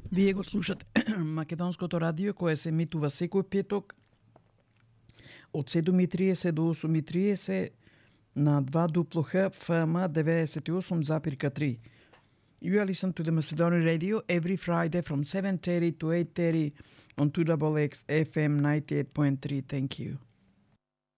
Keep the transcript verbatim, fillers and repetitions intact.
Вие го слушате Македонското радио, кое се емитува секој петок од седум и триесет до осум и триесет на два дупло Х Ф М деветдесет и осум запирка три. You are listening to the Macedonian Radio every Friday from seven thirty to eight thirty on two X X F M ninety-eight point three. Thank you.